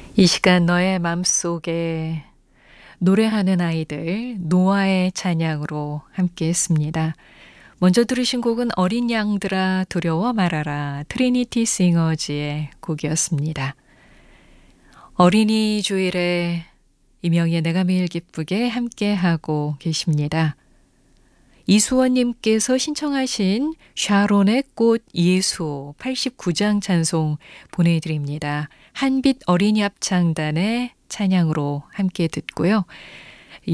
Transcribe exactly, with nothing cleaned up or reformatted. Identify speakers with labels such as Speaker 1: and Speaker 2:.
Speaker 1: 이 시간 너의 맘속에 노래하는 아이들 노아의 찬양으로 함께했습니다. 먼저 들으신 곡은 어린 양들아 두려워 말아라 트리니티 싱어즈의 곡이었습니다. 어린이 주일에 이명희의 내가 매일 기쁘게 함께하고 계십니다. 이수원님께서 신청하신 샤론의 꽃 예수 팔십구 장 찬송 보내드립니다. 한빛 어린이 합창단의 찬양으로 함께 듣고요.